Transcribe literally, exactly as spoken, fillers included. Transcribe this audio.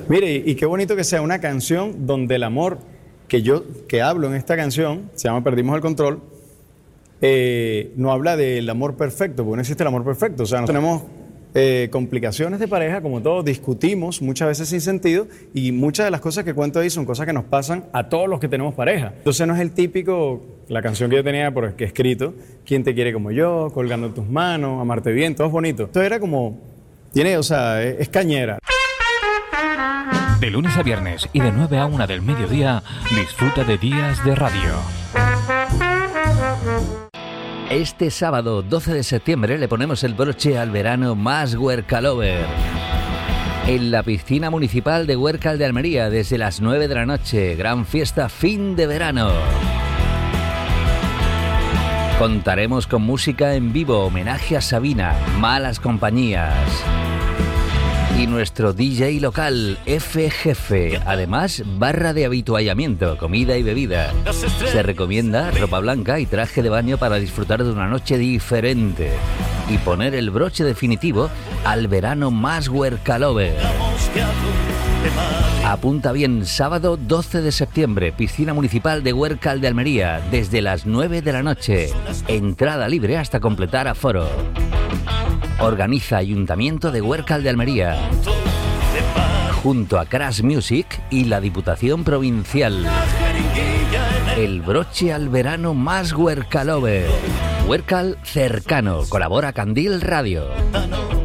Mire, y, y qué bonito que sea una canción donde el amor que yo que hablo en esta canción, se llama Perdimos el Control, eh, no habla del amor perfecto, porque no existe el amor perfecto. O sea, no tenemos eh, complicaciones de pareja, como todos, discutimos muchas veces sin sentido, y muchas de las cosas que cuento ahí son cosas que nos pasan a todos los que tenemos pareja. Entonces no es el típico, la canción que yo tenía por que he escrito, ¿Quién te quiere como yo?, Colgando tus manos, Amarte bien, todo es bonito. Esto era como, tiene, o sea, es, es cañera. De lunes a viernes y de nueve a una del mediodía, disfruta de Días de Radio. Este sábado doce de septiembre le ponemos el broche al verano más Huercalover. En la piscina municipal de Huércal de Almería desde las nueve de la noche, gran fiesta fin de verano. Contaremos con música en vivo, homenaje a Sabina, Malas Compañías. Y nuestro D J local, F Jefe. Además, barra de habituallamiento, comida y bebida. Se recomienda ropa blanca y traje de baño para disfrutar de una noche diferente y poner el broche definitivo al verano más Huercalover. Apunta bien, sábado doce de septiembre, piscina municipal de Huércal de Almería, desde las nueve de la noche. Entrada libre hasta completar aforo. Organiza Ayuntamiento de Huércal de Almería, junto a Crash Music y la Diputación Provincial. El broche al verano más Huercalover. Huércal cercano. Colabora Candil Radio.